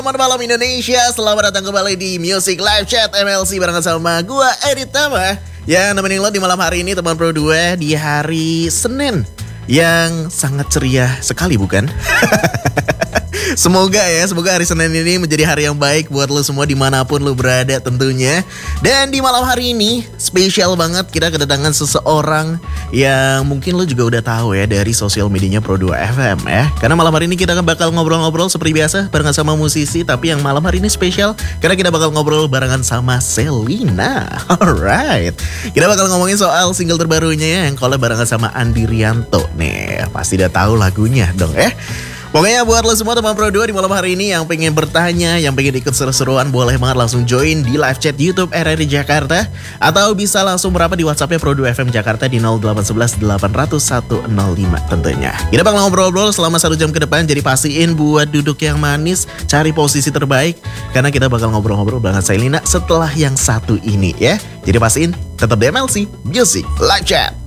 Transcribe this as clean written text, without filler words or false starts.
Selamat malam Indonesia, selamat datang kembali di Music Live Chat MLC barengan sama gua Edit Tama yang nemenin lo di malam hari ini teman Pro 2 di hari Senin yang sangat ceria sekali bukan? Semoga hari Senin ini menjadi hari yang baik buat lo semua dimanapun lo berada tentunya. Dan di malam hari ini spesial banget kita kedatangan seseorang yang mungkin lo juga udah tahu ya dari sosial medianya Pro 2 FM ya. Karena malam hari ini kita bakal ngobrol-ngobrol seperti biasa barengan sama musisi. Tapi yang malam hari ini spesial karena kita bakal ngobrol barengan sama Selina. Alright, kita bakal ngomongin soal single terbarunya ya yang collab barengan sama Andi Rianto nih. Pasti udah tahu lagunya dong ya. Pokoknya buat lo semua teman Pro 2 di malam hari ini yang pengen bertanya, yang pengen ikut seru-seruan, boleh banget langsung join di live chat YouTube RRI Jakarta. Atau bisa langsung merapat di WhatsAppnya Pro 2 FM Jakarta di 0811 800 105 tentunya. Kita bakal ngobrol-ngobrol selama 1 jam ke depan, jadi pastiin buat duduk yang manis, cari posisi terbaik. Karena kita bakal ngobrol-ngobrol dengan Selina setelah yang satu ini ya. Jadi pastiin tetap di MLC Music Live Chat.